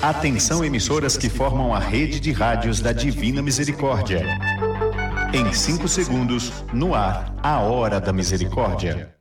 Atenção, emissoras que formam a rede de rádios da Divina Misericórdia. Em 5 segundos, no ar, a Hora da Misericórdia.